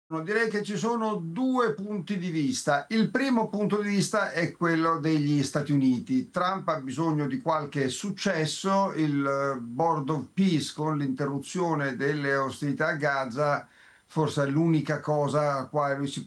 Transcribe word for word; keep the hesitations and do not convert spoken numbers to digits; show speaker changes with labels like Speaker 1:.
Speaker 1: No, direi che ci sono due punti di vista. Il primo punto di vista è quello degli Stati Uniti. Trump ha bisogno di qualche successo, il eh, Board of Peace con l'interruzione delle ostilità a Gaza forse è l'unica cosa a quale lui si